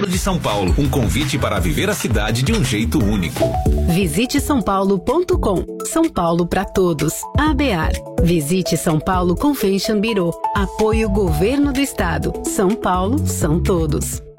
de São Paulo, um convite para viver a cidade de um jeito único. Visite sãopaulo.com. São Paulo para todos. ABAR. Visite São Paulo Convention Bureau. Apoio Governo do Estado. São Paulo são todos.